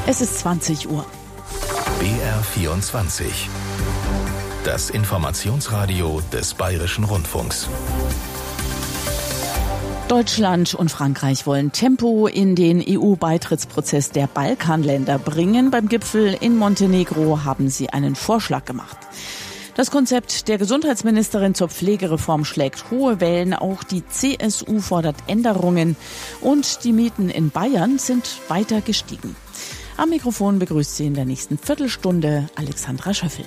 Es ist 20 Uhr. BR24. Das Informationsradio des Bayerischen Rundfunks. Deutschland und Frankreich wollen Tempo in den EU-Beitrittsprozess der Balkanländer bringen. Beim Gipfel in Montenegro haben sie einen Vorschlag gemacht. Das Konzept der Gesundheitsministerin zur Pflegereform schlägt hohe Wellen. Auch die CSU fordert Änderungen. Und die Mieten in Bayern sind weiter gestiegen. Am Mikrofon begrüßt sie in der nächsten Viertelstunde Alexandra Schöffel.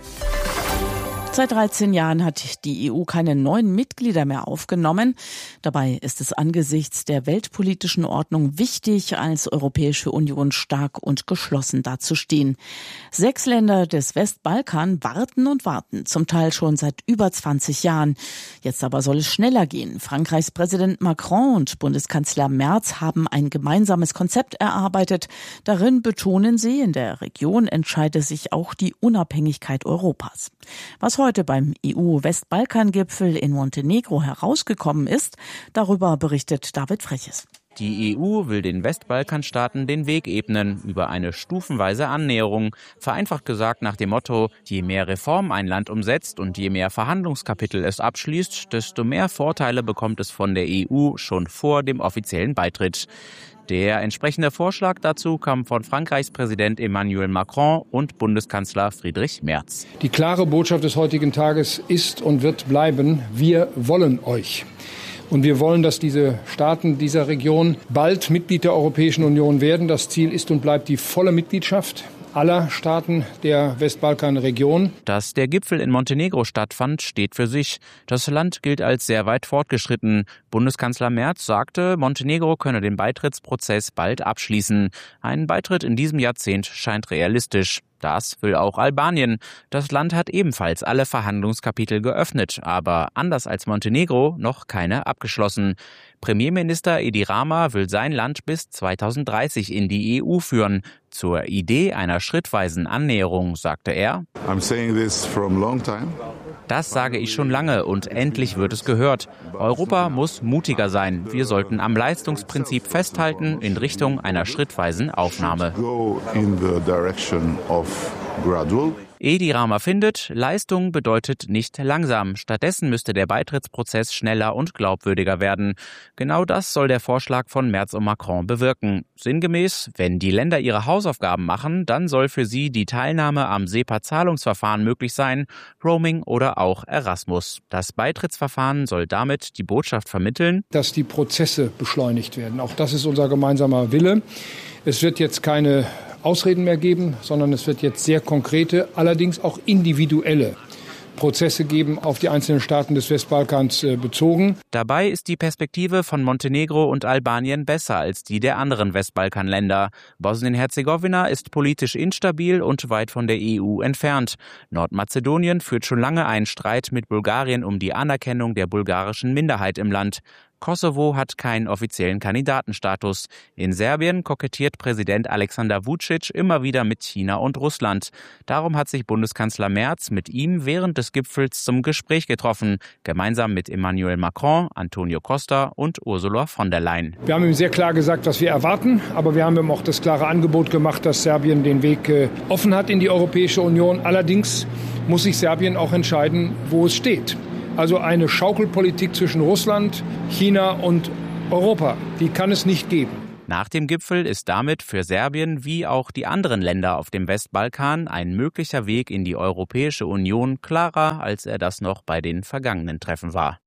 Seit 13 Jahren hat die EU keine neuen Mitglieder mehr aufgenommen. Dabei ist es angesichts der weltpolitischen Ordnung wichtig, als Europäische Union stark und geschlossen dazustehen. 6 Länder des Westbalkan warten und warten, zum Teil schon seit über 20 Jahren. Jetzt aber soll es schneller gehen. Frankreichs Präsident Macron und Bundeskanzler Merz haben ein gemeinsames Konzept erarbeitet. Darin betonen sie, in der Region entscheide sich auch die Unabhängigkeit Europas. Was heute beim EU-Westbalkan-Gipfel in Montenegro herausgekommen ist, darüber berichtet David Freches. Die EU will den Westbalkanstaaten den Weg ebnen über eine stufenweise Annäherung. Vereinfacht gesagt nach dem Motto, je mehr Reformen ein Land umsetzt und je mehr Verhandlungskapitel es abschließt, desto mehr Vorteile bekommt es von der EU schon vor dem offiziellen Beitritt. Der entsprechende Vorschlag dazu kam von Frankreichs Präsident Emmanuel Macron und Bundeskanzler Friedrich Merz. Die klare Botschaft des heutigen Tages ist und wird bleiben: Wir wollen euch. Und wir wollen, dass diese Staaten dieser Region bald Mitglied der Europäischen Union werden. Das Ziel ist und bleibt die volle Mitgliedschaft aller Staaten der Westbalkanregion. Dass der Gipfel in Montenegro stattfand, steht für sich. Das Land gilt als sehr weit fortgeschritten. Bundeskanzler Merz sagte, Montenegro könne den Beitrittsprozess bald abschließen. Ein Beitritt in diesem Jahrzehnt scheint realistisch. Das will auch Albanien. Das Land hat ebenfalls alle Verhandlungskapitel geöffnet, aber anders als Montenegro noch keine abgeschlossen. Premierminister Edi Rama will sein Land bis 2030 in die EU führen. Zur Idee einer schrittweisen Annäherung sagte er: Das sage ich schon lange und endlich wird es gehört. Europa muss mutiger sein. Wir sollten am Leistungsprinzip festhalten in Richtung einer schrittweisen Aufnahme. Edi Rama findet, Leistung bedeutet nicht langsam. Stattdessen müsste der Beitrittsprozess schneller und glaubwürdiger werden. Genau das soll der Vorschlag von Merz und Macron bewirken. Sinngemäß, wenn die Länder ihre Hausaufgaben machen, dann soll für sie die Teilnahme am SEPA-Zahlungsverfahren möglich sein, Roaming oder auch Erasmus. Das Beitrittsverfahren soll damit die Botschaft vermitteln, dass die Prozesse beschleunigt werden. Auch das ist unser gemeinsamer Wille. Es wird jetzt keine Ausreden mehr geben, sondern es wird jetzt sehr konkrete, allerdings auch individuelle Prozesse geben, auf die einzelnen Staaten des Westbalkans bezogen. Dabei ist die Perspektive von Montenegro und Albanien besser als die der anderen Westbalkanländer. Bosnien-Herzegowina ist politisch instabil und weit von der EU entfernt. Nordmazedonien führt schon lange einen Streit mit Bulgarien um die Anerkennung der bulgarischen Minderheit im Land. Kosovo hat keinen offiziellen Kandidatenstatus. In Serbien kokettiert Präsident Alexander Vučić immer wieder mit China und Russland. Darum hat sich Bundeskanzler Merz mit ihm während des Gipfels zum Gespräch getroffen, gemeinsam mit Emmanuel Macron, Antonio Costa und Ursula von der Leyen. Wir haben ihm sehr klar gesagt, was wir erwarten, aber wir haben ihm auch das klare Angebot gemacht, dass Serbien den Weg offen hat in die Europäische Union. Allerdings muss sich Serbien auch entscheiden, wo es steht. Also eine Schaukelpolitik zwischen Russland, China und Europa, die kann es nicht geben. Nach dem Gipfel ist damit für Serbien wie auch die anderen Länder auf dem Westbalkan ein möglicher Weg in die Europäische Union klarer, als er das noch bei den vergangenen Treffen war.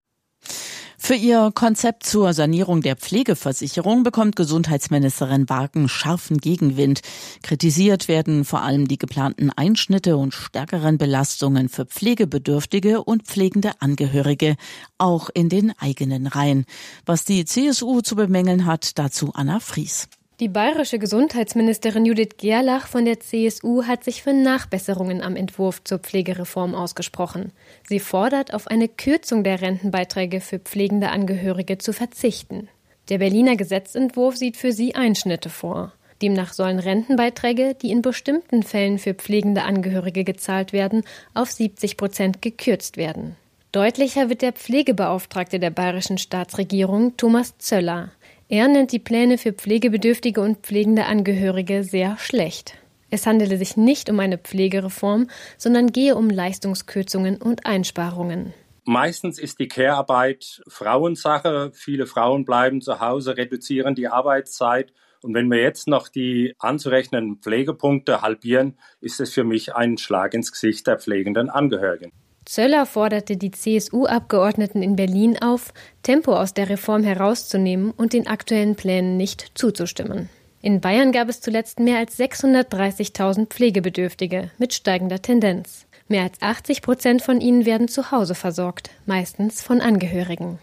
Für ihr Konzept zur Sanierung der Pflegeversicherung bekommt Gesundheitsministerin Warken scharfen Gegenwind. Kritisiert werden vor allem die geplanten Einschnitte und stärkeren Belastungen für Pflegebedürftige und pflegende Angehörige, auch in den eigenen Reihen. Was die CSU zu bemängeln hat, dazu Anna Fries. Die bayerische Gesundheitsministerin Judith Gerlach von der CSU hat sich für Nachbesserungen am Entwurf zur Pflegereform ausgesprochen. Sie fordert, auf eine Kürzung der Rentenbeiträge für pflegende Angehörige zu verzichten. Der Berliner Gesetzentwurf sieht für sie Einschnitte vor. Demnach sollen Rentenbeiträge, die in bestimmten Fällen für pflegende Angehörige gezahlt werden, auf 70% gekürzt werden. Deutlicher wird der Pflegebeauftragte der bayerischen Staatsregierung, Thomas Zöller. Er nennt die Pläne für pflegebedürftige und pflegende Angehörige sehr schlecht. Es handele sich nicht um eine Pflegereform, sondern gehe um Leistungskürzungen und Einsparungen. Meistens ist die Care-Arbeit Frauensache. Viele Frauen bleiben zu Hause, reduzieren die Arbeitszeit. Und wenn wir jetzt noch die anzurechnenden Pflegepunkte halbieren, ist es für mich ein Schlag ins Gesicht der pflegenden Angehörigen. Zöller forderte die CSU-Abgeordneten in Berlin auf, Tempo aus der Reform herauszunehmen und den aktuellen Plänen nicht zuzustimmen. In Bayern gab es zuletzt mehr als 630.000 Pflegebedürftige mit steigender Tendenz. Mehr als 80% von ihnen werden zu Hause versorgt, meistens von Angehörigen.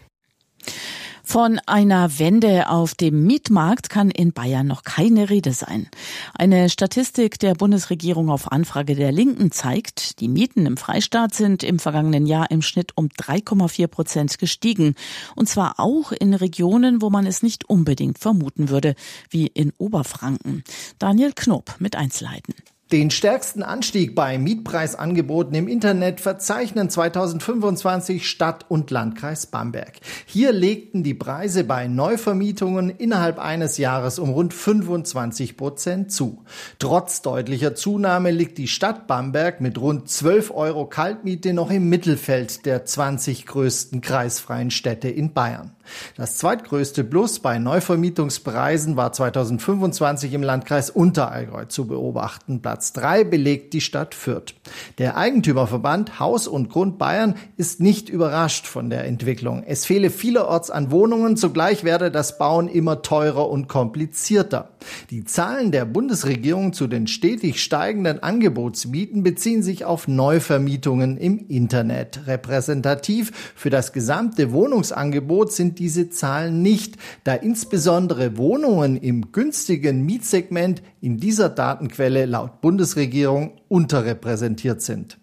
Von einer Wende auf dem Mietmarkt kann in Bayern noch keine Rede sein. Eine Statistik der Bundesregierung auf Anfrage der Linken zeigt, die Mieten im Freistaat sind im vergangenen Jahr im Schnitt um 3,4% gestiegen. Und zwar auch in Regionen, wo man es nicht unbedingt vermuten würde, wie in Oberfranken. Daniel Knob mit Einzelheiten. Den stärksten Anstieg bei Mietpreisangeboten im Internet verzeichnen 2025 Stadt und Landkreis Bamberg. Hier legten die Preise bei Neuvermietungen innerhalb eines Jahres um rund 25% zu. Trotz deutlicher Zunahme liegt die Stadt Bamberg mit rund 12 € Kaltmiete noch im Mittelfeld der 20 größten kreisfreien Städte in Bayern. Das zweitgrößte Plus bei Neuvermietungspreisen war 2025 im Landkreis Unterallgäu zu beobachten. Platz 3 belegt die Stadt Fürth. Der Eigentümerverband Haus und Grund Bayern ist nicht überrascht von der Entwicklung. Es fehle vielerorts an Wohnungen, zugleich werde das Bauen immer teurer und komplizierter. Die Zahlen der Bundesregierung zu den stetig steigenden Angebotsmieten beziehen sich auf Neuvermietungen im Internet. Repräsentativ für das gesamte Wohnungsangebot sind diese Zahlen nicht, da insbesondere Wohnungen im günstigen Mietsegment in dieser Datenquelle laut Bundesregierung unterrepräsentiert sind.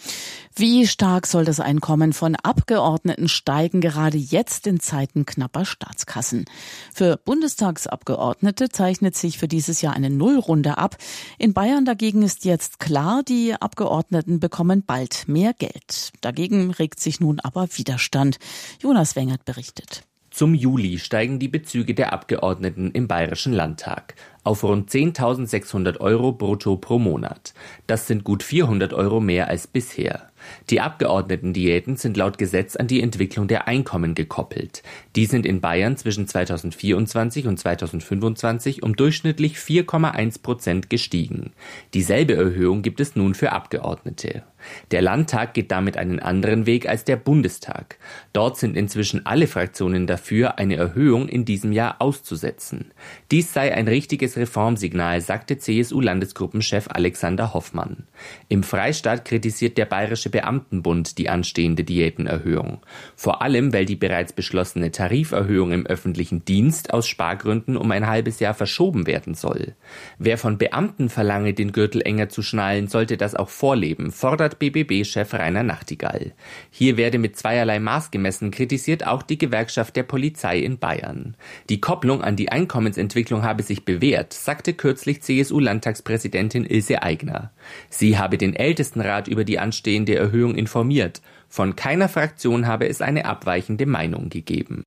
Wie stark soll das Einkommen von Abgeordneten steigen, gerade jetzt in Zeiten knapper Staatskassen? Für Bundestagsabgeordnete zeichnet sich für dieses Jahr eine Nullrunde ab. In Bayern dagegen ist jetzt klar, die Abgeordneten bekommen bald mehr Geld. Dagegen regt sich nun aber Widerstand. Jonas Wengert berichtet. Zum Juli steigen die Bezüge der Abgeordneten im Bayerischen Landtag auf rund 10.600 € brutto pro Monat. Das sind gut 400 € mehr als bisher. Die Abgeordnetendiäten sind laut Gesetz an die Entwicklung der Einkommen gekoppelt. Die sind in Bayern zwischen 2024 und 2025 um durchschnittlich 4,1% gestiegen. Dieselbe Erhöhung gibt es nun für Abgeordnete. Der Landtag geht damit einen anderen Weg als der Bundestag. Dort sind inzwischen alle Fraktionen dafür, eine Erhöhung in diesem Jahr auszusetzen. Dies sei ein richtiges Reformsignal, sagte CSU-Landesgruppenchef Alexander Hoffmann. Im Freistaat kritisiert der Bayerische Beamtenbund die anstehende Diätenerhöhung. Vor allem, weil die bereits beschlossene Tariferhöhung im öffentlichen Dienst aus Spargründen um ein halbes Jahr verschoben werden soll. Wer von Beamten verlange, den Gürtel enger zu schnallen, sollte das auch vorleben, fordert BBB-Chef Rainer Nachtigall. Hier werde mit zweierlei Maß gemessen, kritisiert auch die Gewerkschaft der Polizei in Bayern. Die Kopplung an die Einkommensentwicklung habe sich bewährt, sagte kürzlich CSU-Landtagspräsidentin Ilse Aigner. Sie habe den Ältestenrat über die anstehende Erhöhung informiert. Von keiner Fraktion habe es eine abweichende Meinung gegeben.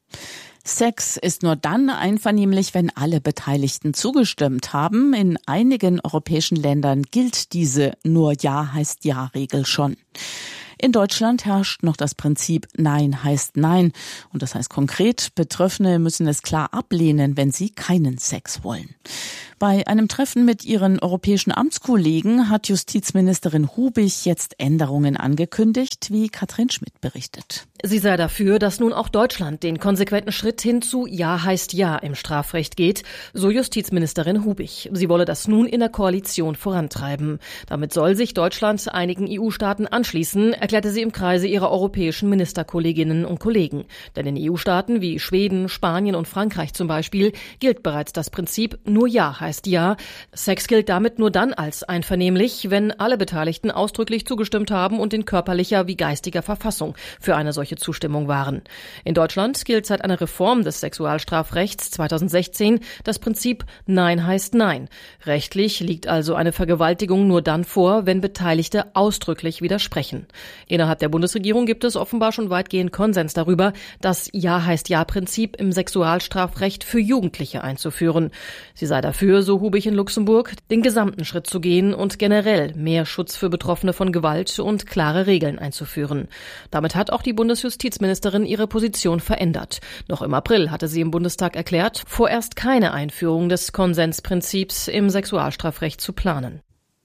Sex ist nur dann einvernehmlich, wenn alle Beteiligten zugestimmt haben. In einigen europäischen Ländern gilt diese Nur Ja heißt Ja-Regel schon. In Deutschland herrscht noch das Prinzip Nein heißt Nein. Und das heißt konkret, Betroffene müssen es klar ablehnen, wenn sie keinen Sex wollen. Bei einem Treffen mit ihren europäischen Amtskollegen hat Justizministerin Hubich jetzt Änderungen angekündigt, wie Katrin Schmidt berichtet. Sie sei dafür, dass nun auch Deutschland den konsequenten Schritt hin zu Ja heißt Ja im Strafrecht geht, so Justizministerin Hubich. Sie wolle das nun in der Koalition vorantreiben. Damit soll sich Deutschland einigen EU-Staaten anschließen, erklärte sie im Kreise ihrer europäischen Ministerkolleginnen und Kollegen. Denn in EU-Staaten wie Schweden, Spanien und Frankreich zum Beispiel gilt bereits das Prinzip Nur Ja heißt Ja. Sex gilt damit nur dann als einvernehmlich, wenn alle Beteiligten ausdrücklich zugestimmt haben und in körperlicher wie geistiger Verfassung für eine solche mündliche Zustimmung waren. In Deutschland gilt seit einer Reform des Sexualstrafrechts 2016 das Prinzip Nein heißt Nein. Rechtlich liegt also eine Vergewaltigung nur dann vor, wenn Beteiligte ausdrücklich widersprechen. Innerhalb der Bundesregierung gibt es offenbar schon weitgehend Konsens darüber, das Ja heißt Ja-Prinzip im Sexualstrafrecht für Jugendliche einzuführen. Sie sei dafür, so Hubig in Luxemburg, den gesamten Schritt zu gehen und generell mehr Schutz für Betroffene von Gewalt und klare Regeln einzuführen. Damit hat auch die Bundesjustizministerin ihre Position verändert. Noch im April hatte sie im Bundestag erklärt, vorerst keine Einführung des Konsensprinzips im Sexualstrafrecht zu planen.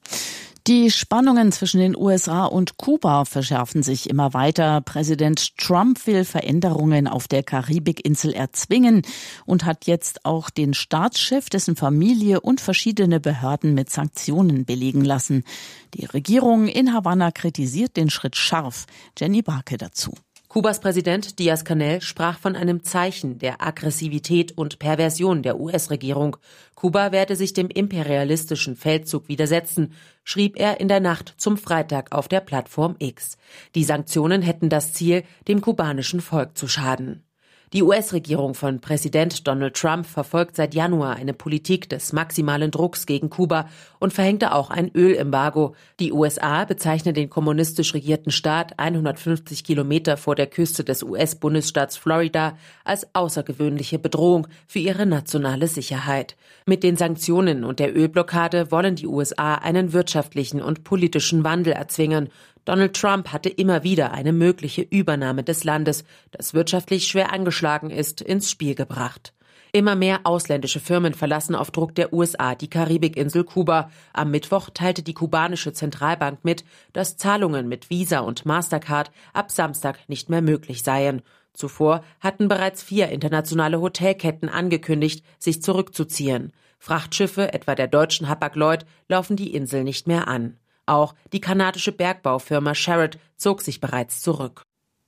Die Spannungen zwischen den USA und Kuba verschärfen sich immer weiter. Präsident Trump will Veränderungen auf der Karibikinsel erzwingen und hat jetzt auch den Staatschef, dessen Familie und verschiedene Behörden mit Sanktionen belegen lassen. Die Regierung in Havanna kritisiert den Schritt scharf. Jenny Barke dazu. Kubas Präsident Díaz-Canel sprach von einem Zeichen der Aggressivität und Perversion der US-Regierung. Kuba werde sich dem imperialistischen Feldzug widersetzen, schrieb er in der Nacht zum Freitag auf der Plattform X. Die Sanktionen hätten das Ziel, dem kubanischen Volk zu schaden. Die US-Regierung von Präsident Donald Trump verfolgt seit Januar eine Politik des maximalen Drucks gegen Kuba und verhängte auch ein Ölembargo. Die USA bezeichnen den kommunistisch regierten Staat 150 Kilometer vor der Küste des US-Bundesstaats Florida als außergewöhnliche Bedrohung für ihre nationale Sicherheit. Mit den Sanktionen und der Ölblockade wollen die USA einen wirtschaftlichen und politischen Wandel erzwingen. Donald Trump hatte immer wieder eine mögliche Übernahme des Landes, das wirtschaftlich schwer angeschlagen ist, ins Spiel gebracht. Immer mehr ausländische Firmen verlassen auf Druck der USA die Karibikinsel Kuba. Am Mittwoch teilte die kubanische Zentralbank mit, dass Zahlungen mit Visa und Mastercard ab Samstag nicht mehr möglich seien. Zuvor hatten bereits 4 internationale Hotelketten angekündigt, sich zurückzuziehen. Frachtschiffe, etwa der deutschen Hapag-Lloyd, laufen die Insel nicht mehr an. Auch die kanadische Bergbaufirma Sherritt zog sich bereits zurück.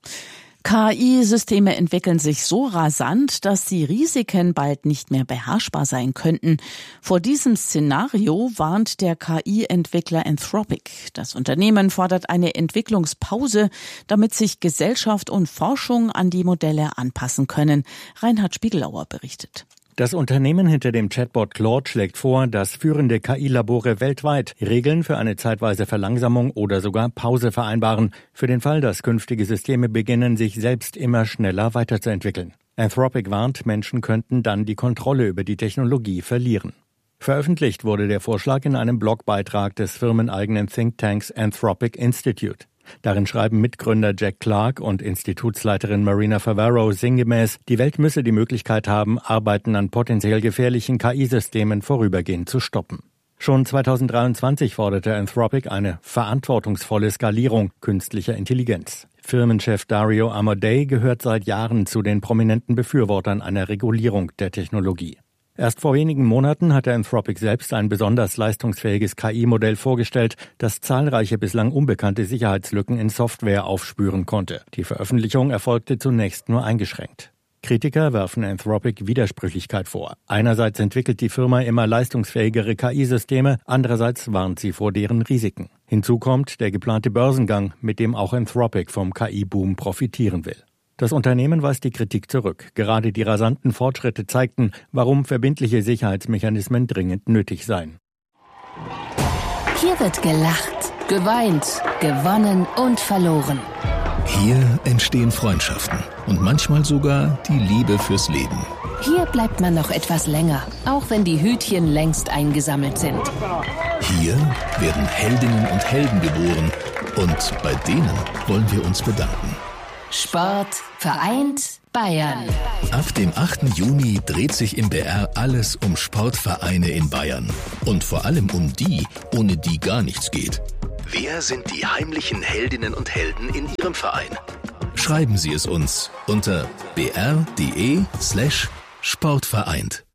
KI-Systeme entwickeln sich so rasant, dass die Risiken bald nicht mehr beherrschbar sein könnten. Vor diesem Szenario warnt der KI-Entwickler Anthropic. Das Unternehmen fordert eine Entwicklungspause, damit sich Gesellschaft und Forschung an die Modelle anpassen können. Reinhard Spiegelauer berichtet. Das Unternehmen hinter dem Chatbot Claude schlägt vor, dass führende KI-Labore weltweit Regeln für eine zeitweise Verlangsamung oder sogar Pause vereinbaren, für den Fall, dass künftige Systeme beginnen, sich selbst immer schneller weiterzuentwickeln. Anthropic warnt, Menschen könnten dann die Kontrolle über die Technologie verlieren. Veröffentlicht wurde der Vorschlag in einem Blogbeitrag des firmeneigenen Thinktanks Anthropic Institute. Darin schreiben Mitgründer Jack Clark und Institutsleiterin Marina Favaro sinngemäß, die Welt müsse die Möglichkeit haben, Arbeiten an potenziell gefährlichen KI-Systemen vorübergehend zu stoppen. Schon 2023 forderte Anthropic eine verantwortungsvolle Skalierung künstlicher Intelligenz. Firmenchef Dario Amodei gehört seit Jahren zu den prominenten Befürwortern einer Regulierung der Technologie. Erst vor wenigen Monaten hatte Anthropic selbst ein besonders leistungsfähiges KI-Modell vorgestellt, das zahlreiche bislang unbekannte Sicherheitslücken in Software aufspüren konnte. Die Veröffentlichung erfolgte zunächst nur eingeschränkt. Kritiker werfen Anthropic Widersprüchlichkeit vor. Einerseits entwickelt die Firma immer leistungsfähigere KI-Systeme, andererseits warnt sie vor deren Risiken. Hinzu kommt der geplante Börsengang, mit dem auch Anthropic vom KI-Boom profitieren will. Das Unternehmen weist die Kritik zurück. Gerade die rasanten Fortschritte zeigten, warum verbindliche Sicherheitsmechanismen dringend nötig seien. Hier wird gelacht, geweint, gewonnen und verloren. Hier entstehen Freundschaften und manchmal sogar die Liebe fürs Leben. Hier bleibt man noch etwas länger, auch wenn die Hütchen längst eingesammelt sind. Hier werden Heldinnen und Helden geboren und bei denen wollen wir uns bedanken. Sport vereint Bayern. Ab dem 8. Juni dreht sich im BR alles um Sportvereine in Bayern. Und vor allem um die, ohne die gar nichts geht. Wer sind die heimlichen Heldinnen und Helden in Ihrem Verein? Schreiben Sie es uns unter br.de/sportvereint.